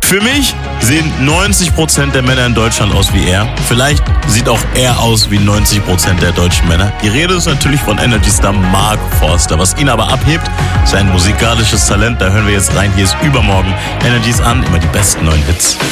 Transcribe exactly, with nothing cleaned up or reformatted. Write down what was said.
Für mich sehen neunzig Prozent der Männer in Deutschland aus wie er. Vielleicht sieht auch er aus wie neunzig Prozent der deutschen Männer. Die Rede ist natürlich von Energy-Star Mark Forster. Was ihn aber abhebt, sein musikalisches Talent. Da hören wir jetzt rein. Hier ist Übermorgen. Energies an, immer die besten neuen Hits.